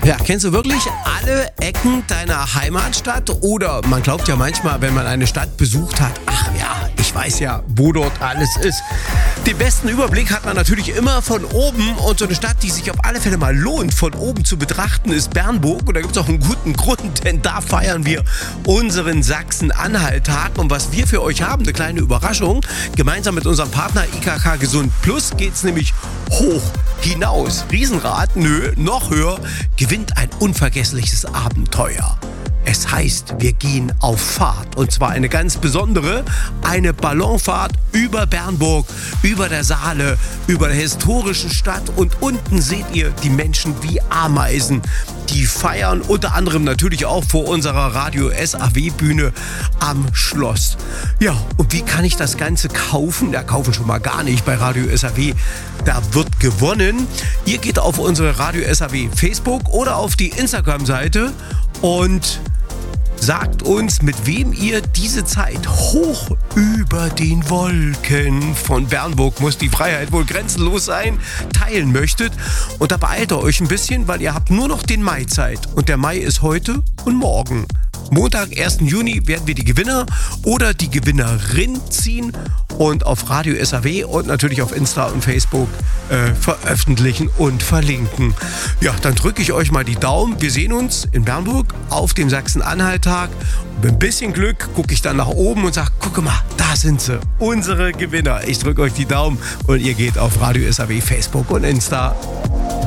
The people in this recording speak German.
Ja, kennst du wirklich alle Ecken deiner Heimatstadt? Oder man glaubt ja manchmal, wenn man eine Stadt besucht hat, ach ja, ich weiß ja, wo dort alles ist. Den besten Überblick hat man natürlich immer von oben, und so eine Stadt, die sich auf alle Fälle mal lohnt, von oben zu betrachten, ist Bernburg. Und da gibt es auch einen guten Grund, denn da feiern wir unseren Sachsen-Anhalt-Tag. Und was wir für euch haben, eine kleine Überraschung, gemeinsam mit unserem Partner IKK Gesund Plus geht es nämlich hoch hinaus. Riesenrad, nö, noch höher, gewinnt ein unvergessliches Abenteuer. Es heißt, wir gehen auf Fahrt, und zwar eine ganz besondere, eine Ballonfahrt über Bernburg, über der Saale, über der historischen Stadt, und unten seht ihr die Menschen wie Ameisen, die feiern, unter anderem natürlich auch vor unserer Radio SAW-Bühne am Schloss. Ja, und wie kann ich das Ganze kaufen? Ja, kaufen schon mal gar nicht bei Radio SAW. Da wird gewonnen. Ihr geht auf unsere Radio SAW Facebook oder auf die Instagram-Seite und sagt uns, mit wem ihr diese Zeit hoch über den Wolken von Bernburg, muss die Freiheit wohl grenzenlos sein, teilen möchtet. Und da beeilt ihr euch ein bisschen, weil ihr habt nur noch den Mai Zeit. Und der Mai ist heute und morgen. Montag, 1. Juni, werden wir die Gewinner oder die Gewinnerin ziehen und auf Radio SAW und natürlich auf Insta und Facebook veröffentlichen und verlinken. Ja, dann drücke ich euch mal die Daumen. Wir sehen uns in Bernburg auf dem Sachsen-Anhalt-Tag. Mit ein bisschen Glück gucke ich dann nach oben und sage, gucke mal, da sind sie, unsere Gewinner. Ich drücke euch die Daumen und ihr geht auf Radio SAW, Facebook und Insta.